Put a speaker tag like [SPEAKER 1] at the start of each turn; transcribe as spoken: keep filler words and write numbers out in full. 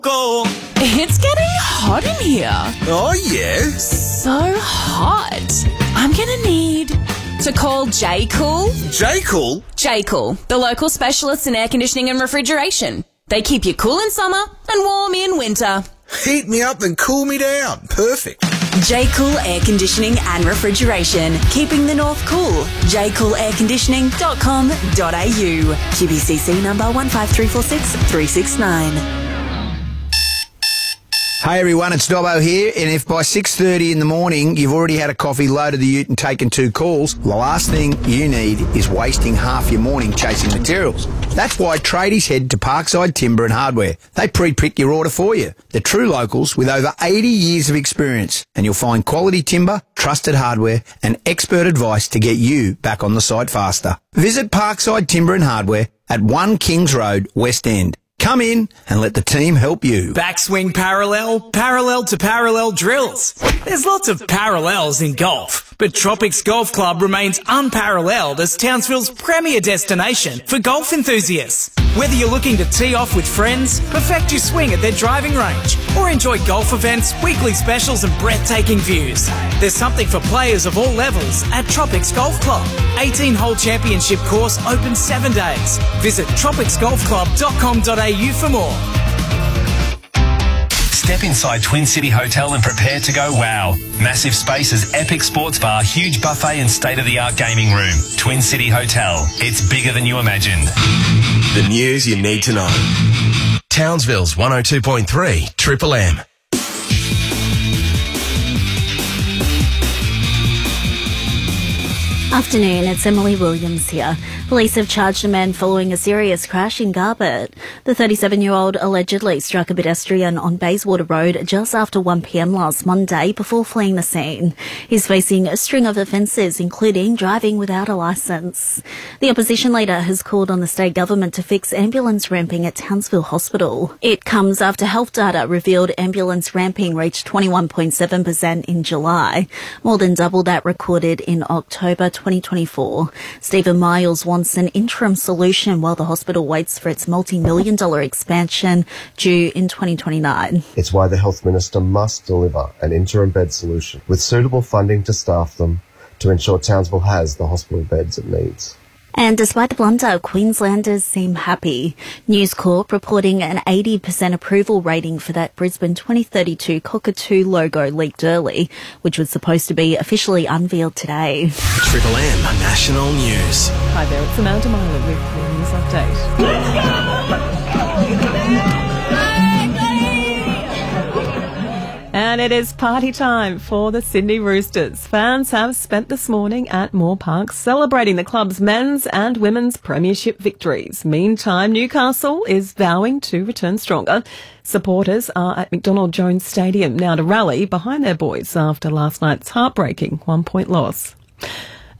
[SPEAKER 1] Go.
[SPEAKER 2] It's getting hot in here.
[SPEAKER 1] Oh, yeah?
[SPEAKER 2] So hot. I'm going to need to call J-Cool.
[SPEAKER 1] J-Cool?
[SPEAKER 2] J-Cool, the local specialists in air conditioning and refrigeration. They keep you cool in summer and warm in winter.
[SPEAKER 1] Heat me up and cool me down. Perfect.
[SPEAKER 3] J-Cool Air Conditioning and Refrigeration. Keeping the north cool. j cool air conditioning dot com dot a u. Q B C C number one five three four six three six nine.
[SPEAKER 4] Hey everyone, it's Dobbo here, and if by six thirty in the morning you've already had a coffee, loaded the ute and taken two calls, the last thing you need is wasting half your morning chasing materials. That's why tradies head to Parkside Timber and Hardware. They pre-pick your order for you. They're true locals with over eighty years of experience, and you'll find quality timber, trusted hardware and expert advice to get you back on the site faster. Visit Parkside Timber and Hardware at one Kings Road, West End. Come in and let the team help you.
[SPEAKER 5] Backswing parallel, parallel to parallel drills. There's lots of parallels in golf, but Tropics Golf Club remains unparalleled as Townsville's premier destination for golf enthusiasts. Whether you're looking to tee off with friends, perfect your swing at their driving range, or enjoy golf events, weekly specials and breathtaking views, there's something for players of all levels at Tropics Golf Club. eighteen-hole championship course open seven days. Visit tropics golf club dot com dot a u for more.
[SPEAKER 6] Step inside Twin City Hotel and prepare to go wow. Massive spaces, epic sports bar, huge buffet and state-of-the-art gaming room. Twin City Hotel. It's bigger than you imagined.
[SPEAKER 7] The news you need to know. Townsville's one oh two point three Triple M.
[SPEAKER 8] Afternoon, it's Emily Williams here. Police have charged a man following a serious crash in Garbutt. The thirty-seven-year-old allegedly struck a pedestrian on Bayswater Road just after one p m last Monday before fleeing the scene. He's facing a string of offences, including driving without a licence. The opposition leader has called on the state government to fix ambulance ramping at Townsville Hospital. It comes after health data revealed ambulance ramping reached twenty-one point seven percent in July, more than double that recorded in October twenty twenty-four. Stephen Miles wants an interim solution while the hospital waits for its multi-million dollar expansion due in twenty twenty-nine.
[SPEAKER 9] It's why the Health Minister must deliver an interim bed solution with suitable funding to staff them to ensure Townsville has the hospital beds it needs.
[SPEAKER 8] And despite the blunder, Queenslanders seem happy. News Corp reporting an eighty percent approval rating for that Brisbane twenty thirty-two Cockatoo logo leaked early, which was supposed to be officially unveiled today.
[SPEAKER 7] Triple M National News.
[SPEAKER 10] Hi there, it's Amanda Myler with the News Update. Let's go! And it is party time for the Sydney Roosters. Fans have spent this morning at Moore Park celebrating the club's men's and women's premiership victories. Meantime, Newcastle is vowing to return stronger. Supporters are at McDonald Jones Stadium now to rally behind their boys after last night's heartbreaking one-point loss.